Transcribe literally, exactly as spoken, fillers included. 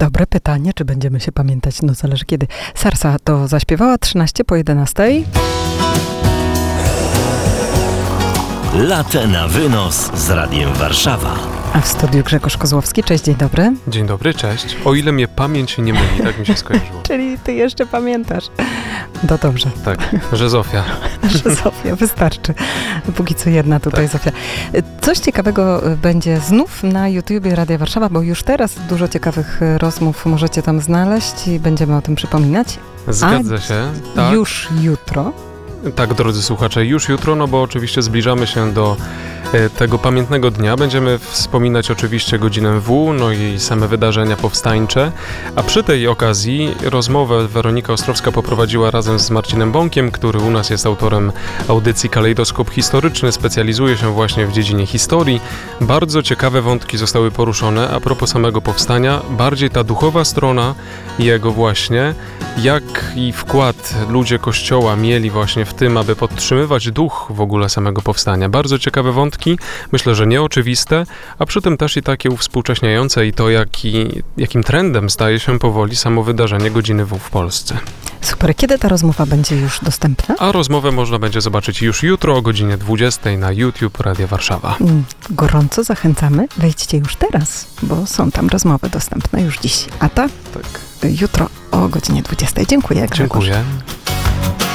Dobre pytanie, czy będziemy się pamiętać, no zależy kiedy. Sarsa to zaśpiewała trzynaście po jedenastej. Latę na wynos z Radiem Warszawa. A w studiu Grzegorz Kozłowski. Cześć, dzień dobry. Dzień dobry, cześć. O ile mnie pamięć nie myli, tak mi się skojarzyło. Czyli ty jeszcze pamiętasz. No dobrze. Tak, że Zofia. Że Zofia, wystarczy. Póki co jedna tutaj tak. Zofia. Coś ciekawego będzie znów na YouTubie Radia Warszawa, bo już teraz dużo ciekawych rozmów możecie tam znaleźć i będziemy o tym przypominać. Zgadza A się. Tak. Już jutro. Tak, drodzy słuchacze, już jutro, no bo oczywiście zbliżamy się do e, tego pamiętnego dnia. Będziemy wspominać oczywiście godzinę W, no i same wydarzenia powstańcze, a przy tej okazji rozmowę Weronika Ostrowska poprowadziła razem z Marcinem Bąkiem, który u nas jest autorem audycji Kalejdoskop Historyczny, specjalizuje się właśnie w dziedzinie historii. Bardzo ciekawe wątki zostały poruszone a propos samego powstania, bardziej ta duchowa strona jego właśnie, jaki wkład ludzie Kościoła mieli właśnie w tym, aby podtrzymywać duch w ogóle samego powstania. Bardzo ciekawe wątki, myślę, że nieoczywiste, a przy tym też i takie uwspółcześniające i to, jaki, jakim trendem staje się powoli samo wydarzenie godziny W w Polsce. Super. Kiedy ta rozmowa będzie już dostępna? A rozmowę można będzie zobaczyć już jutro o godzinie dwudziestej na YouTube Radia Warszawa. Gorąco zachęcamy. Wejdźcie już teraz, bo są tam rozmowy dostępne już dziś. A ta? Tak. Jutro o godzinie dwudziestej. Dziękuję, Grzegorz. Dziękuję.